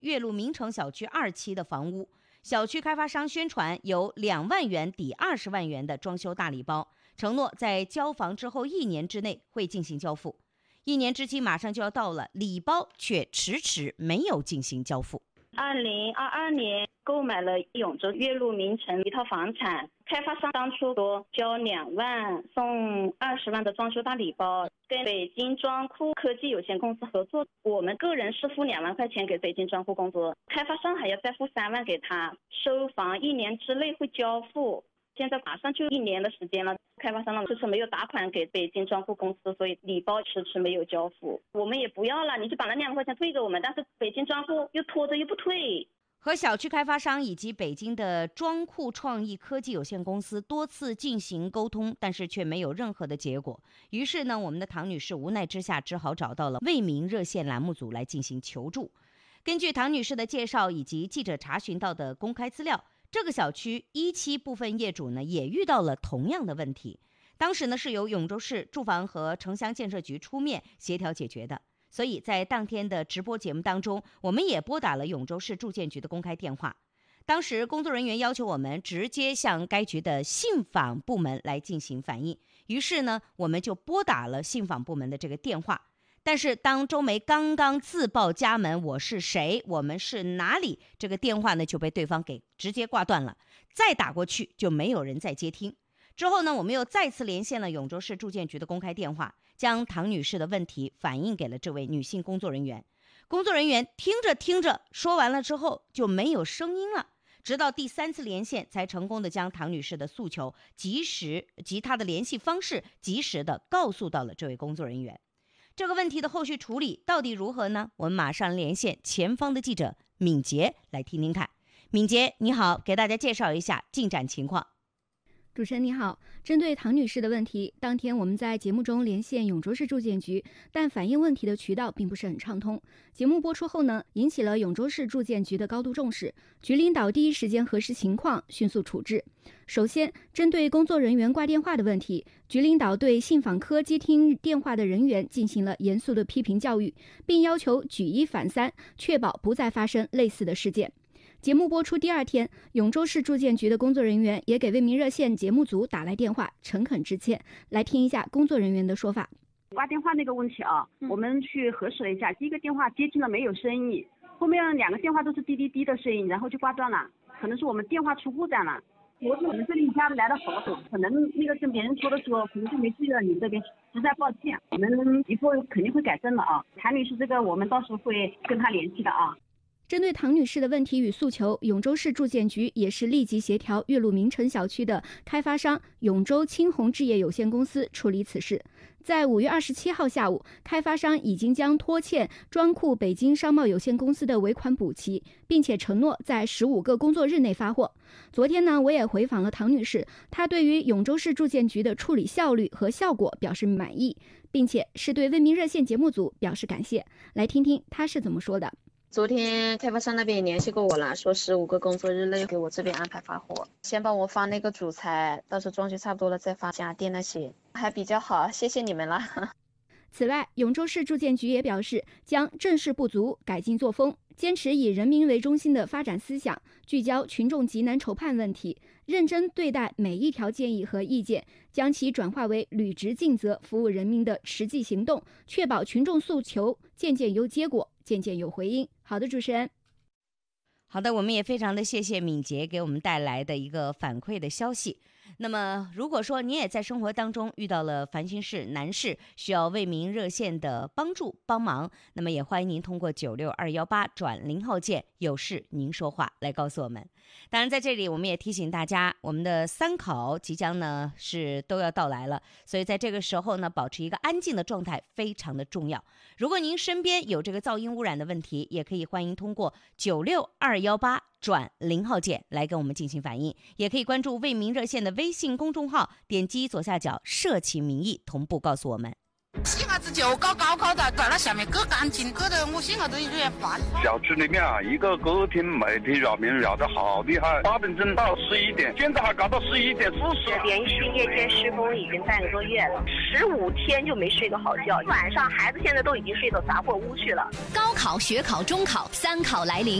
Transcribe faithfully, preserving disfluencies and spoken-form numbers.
岳麓名城小区二期的房屋，小区开发商宣传有两万元抵二十万元的装修大礼包，承诺在交房之后一年之内会进行交付。一年之期马上就要到了，礼包却迟迟没有进行交付。 二零二二年购买了永州岳麓名城一套房产，开发商当初说交两万送二十万的装修大礼包，跟北京装库科技有限公司合作，我们个人是付两万块钱给北京装库工作，开发商还要再付三万给他，收房一年之内会交付。现在马上就一年的时间了，开发商呢迟迟没有打款给北京装库公司，所以礼包迟迟没有交付。我们也不要了，你就把那两万块钱退给我们，但是北京装库又拖着又不退。 和小区开发商以及北京的装库创意科技有限公司多次进行沟通，但是却没有任何的结果。于是呢，我们的唐女士无奈之下只好找到了为民热线栏目组来进行求助。根据唐女士的介绍以及记者查询到的公开资料，这个小区一期部分业主呢也遇到了同样的问题，当时呢是由永州市住房和城乡建设局出面协调解决的。所以在当天的直播节目当中，我们也拨打了永州市住建局的公开电话。当时工作人员要求我们直接向该局的信访部门来进行反映，于是呢我们就拨打了信访部门的这个电话。但是当周梅刚刚自报家门，我是谁，我们是哪里，这个电话呢就被对方给直接挂断了，再打过去就没有人再接听。之后呢，我们又再次连线了永州市住建局的公开电话，将唐女士的问题反映给了这位女性工作人员。工作人员听着听着说完了之后就没有声音了，直到第三次连线才成功的将唐女士的诉求及时及她的联系方式及时的告诉到了这位工作人员。这个问题的后续处理到底如何呢？我们马上连线前方的记者敏杰来听听看。敏杰你好，给大家介绍一下进展情况。 主持人你好，针对唐女士的问题，当天我们在节目中连线永州市住建局，但反映问题的渠道并不是很畅通。节目播出后呢，引起了永州市住建局的高度重视，局领导第一时间核实情况，迅速处置。首先，针对工作人员挂电话的问题，局领导对信访科接听电话的人员进行了严肃的批评教育，并要求举一反三，确保不再发生类似的事件。节目播出第二天，永州市住建局的工作人员也给为民热线节目组打来电话，诚恳致歉。来听一下工作人员的说法。 挂电话那个问题啊，嗯、我们去核实了一下，第一个电话接听了没有声音，后面两个电话都是滴滴滴的声音，然后就挂断了，可能是我们电话出故障了。我是我们这里家来的好手，可能那个跟别人说的时候，可能就没注意到你这边，实在抱歉，我们以后肯定会改正的啊。谭女士这个我们到时候会跟她联系的啊。 针对唐女士的问题与诉求，永州市住建局也是立即协调岳麓名城小区的开发商永州青红置业有限公司处理此事。在五月二十七号下午，开发商已经将拖欠装库北京商贸有限公司的尾款补齐，并且承诺在十五个工作日内发货。昨天呢，我也回访了唐女士，她对于永州市住建局的处理效率和效果表示满意，并且是对为民热线节目组表示感谢。来听听她是怎么说的。 昨天开发商那边也联系过我了，说十五个工作日内给我这边安排发货，先帮我发那个主材，到时候装修差不多了再发家电那些，还比较好，谢谢你们了。 此外，永州市住建局也表示，将正视不足，改进作风，坚持以人民为中心的发展思想，聚焦群众急难愁盼问题，认真对待每一条建议和意见，将其转化为履职尽责、服务人民的实际行动，确保群众诉求渐渐有结果，渐渐有回音。好的，主持人。 好的，我们也非常的谢谢敏杰给我们带来的一个反馈的消息。那么如果说你也在生活当中遇到了烦心事难事，需要为民热线的帮助帮忙，那么也欢迎您通过九六二幺八转零号键有事您说话来告诉我们。当然在这里我们也提醒大家，我们的三考即将呢是都要到来了，所以在这个时候呢保持一个安静的状态非常的重要。如果您身边有这个噪音污染的问题，也可以欢迎通过九六二幺八转零号键来跟我们进行反映，也可以关注为民热线的微信公众号，点击左下角社企民意同步告诉我们。 细伢子就搞高考的，在那下面搞干净，搞得我细伢子有点烦。 小区里面啊，一个歌厅媒体扰民扰得好厉害，八点钟到十一点，现在还搞到十一点四十。 连续夜间施工已经半个多月了，十五天就没睡个好觉，晚上孩子现在都已经睡到杂货屋去了。 高考、学考、中考三考来临。